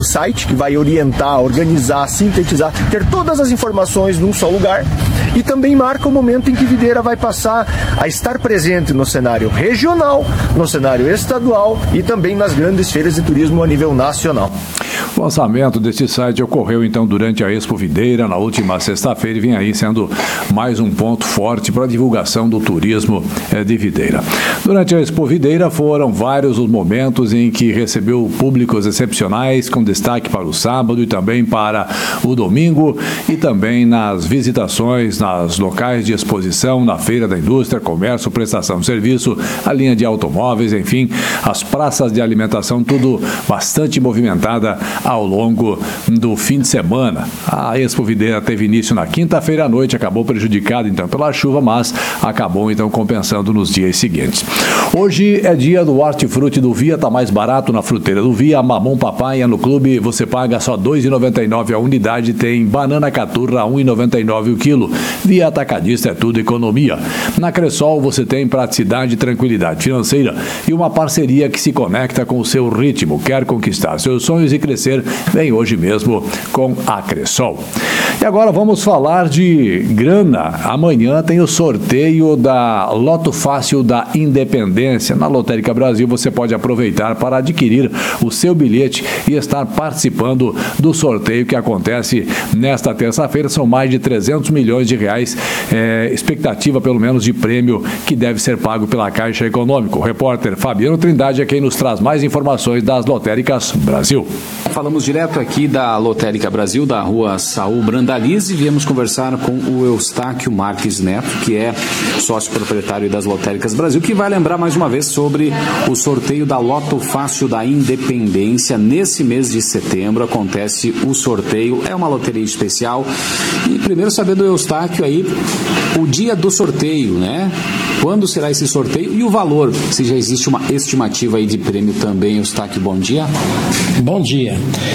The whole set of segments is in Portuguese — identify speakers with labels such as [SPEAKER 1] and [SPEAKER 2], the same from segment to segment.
[SPEAKER 1] site que vai orientar, organizar, sintetizar, ter todas as informações num só lugar, e também marca o momento em que Videira vai passar a estar presente no cenário regional, no cenário estadual e também nas grandes feiras de turismo a nível nacional.
[SPEAKER 2] O lançamento deste site ocorreu então durante a Expo Videira na última sexta-feira e vem aí sendo mais um ponto forte para a divulgação do turismo de Videira. Durante a Expo Videira foram vários os momentos em que recebeu públicos excepcionais, com destaque para o sábado e também para o domingo, e também nas visitações nas locais de exposição, na Feira da Indústria, Comércio, Prestação de Serviço, a linha de automóveis, enfim, as praças de alimentação, tudo bastante movimentada ao longo do fim de semana. A Expo Videira teve início na quinta-feira à noite, acabou prejudicada então pela chuva, mas acabou então compensando nos dias seguintes. Hoje é dia do hortifruti do Via, tá mais barato na fruteira do Via, mamão papaya no clube você paga só R$ 2,99 a unidade, tem banana caturra R$ 1,99 o quilo. Via Atacadista é tudo economia. Na Cressol você tem praticidade e tranquilidade financeira e uma parceria que se conecta com o seu ritmo. Quer conquistar seus sonhos e crescer? Vem hoje mesmo com a Cressol. E agora vamos falar de grana. Amanhã tem o sorteio da Loto Fácil da Independência. Na Lotérica Brasil você pode aproveitar para adquirir o seu bilhete e estar participando do sorteio que acontece nesta terça-feira. São mais de 300 milhões de reais, expectativa pelo menos de prêmio que deve ser pago pela Caixa Econômica. O repórter Fabiano Trindade é quem nos traz mais informações das Lotéricas Brasil.
[SPEAKER 3] Falamos direto aqui da Lotérica Brasil, da rua Saul Brandalize, e viemos conversar com o Eustáquio Marques Neto, que é sócio proprietário das Lotéricas Brasil, que vai lembrar mais uma vez sobre o sorteio da Loto Fácil da Independência. Nesse mês de setembro acontece o sorteio, é uma loteria especial. E primeiro saber do Eustáquio aí, o dia do sorteio, né? Quando será esse sorteio e o valor? Se já existe uma estimativa aí de prêmio também, Eustáquio, bom dia.
[SPEAKER 4] Bom dia.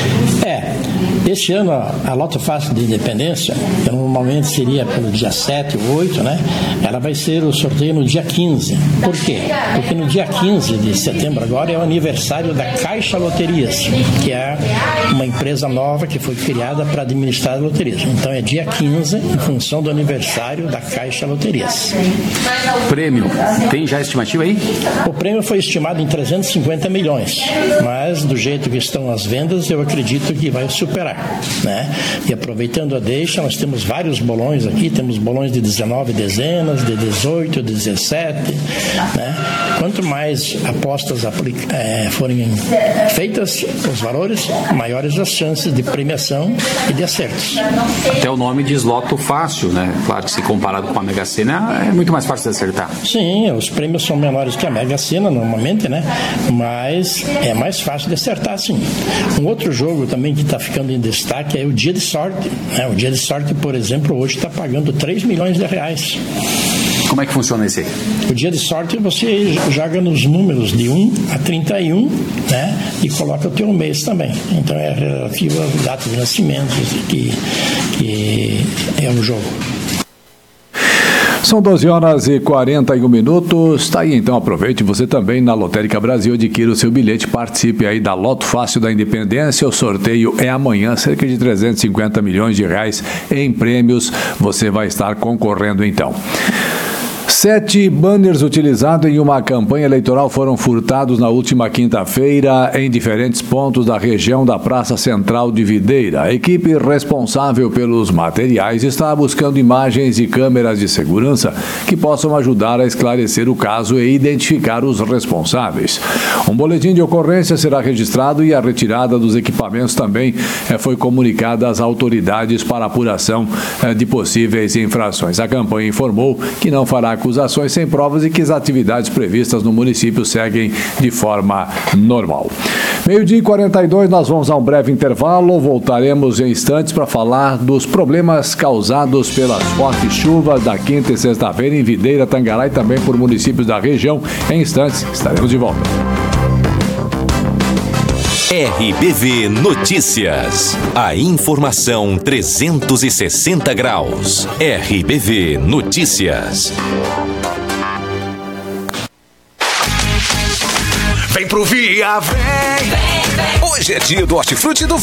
[SPEAKER 4] Este ano a Loto Fácil de Independência, que normalmente seria pelo dia 7 ou 8, né? Ela vai ser o sorteio no dia 15. Por quê? Porque no dia 15 de setembro agora é o aniversário da Caixa Loterias, que é uma empresa nova que foi criada para administrar loterias. Então é dia 15, em função do aniversário da Caixa Loterias.
[SPEAKER 3] Prêmio, tem já estimativa aí?
[SPEAKER 4] O prêmio foi estimado em 350 milhões, mas do jeito que estão as vendas, eu acredito que vai superar, né? E aproveitando a deixa, nós temos vários bolões aqui, temos bolões de 19 dezenas, de 18, 17, né? Quanto mais apostas forem feitas, os valores, maiores as chances de premiação e de acertos.
[SPEAKER 3] Até o nome diz Loto Fácil, né? Claro que se comparado com a Mega Sena, é muito mais fácil de acertar.
[SPEAKER 4] Sim, os prêmios são menores que a Mega Sena, normalmente, né? Mas é mais fácil de acertar, sim. Um outro jogo também que está ficando em destaque é o Dia de Sorte, né? O Dia de Sorte, por exemplo, hoje está pagando 3 milhões de reais.
[SPEAKER 3] Como é que funciona esse aí?
[SPEAKER 4] O Dia de Sorte você joga nos números de 1 a 31, né? E coloca o teu mês também. Então é relativo à data de nascimento que é o jogo.
[SPEAKER 2] São 12h41. Tá aí, então aproveite você também na Lotérica Brasil, adquira o seu bilhete, participe aí da Loto Fácil da Independência. O sorteio é amanhã, cerca de 350 milhões de reais em prêmios. Você vai estar concorrendo então. 7 banners utilizados em uma campanha eleitoral foram furtados na última quinta-feira em diferentes pontos da região da Praça Central de Videira. A equipe responsável pelos materiais está buscando imagens e câmeras de segurança que possam ajudar a esclarecer o caso e identificar os responsáveis. Um boletim de ocorrência será registrado e a retirada dos equipamentos também foi comunicada às autoridades para apuração de possíveis infrações. A campanha informou que não fará acusações sem provas e que as atividades previstas no município seguem de forma normal. 12h42, nós vamos a um breve intervalo, voltaremos em instantes para falar dos problemas causados pelas fortes chuvas da quinta e sexta-feira em Videira, Tangará e também por municípios da região. Em instantes, estaremos de volta.
[SPEAKER 5] RBV Notícias. A informação 360 graus. RBV Notícias.
[SPEAKER 6] Vem pro Via, vem! Hoje é dia do hortifruti do